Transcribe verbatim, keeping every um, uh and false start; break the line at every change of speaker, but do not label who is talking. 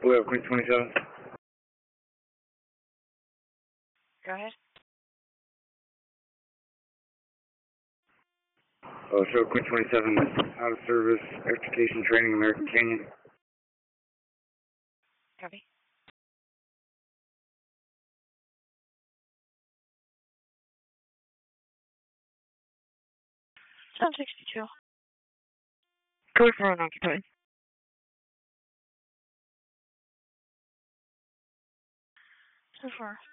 Blue Queen twenty-seven.
Go ahead.
Oh, so Queen twenty-seven, out of service, education training, American Canyon.
Copy. seven sixty-two. Code for unoccupied. So far.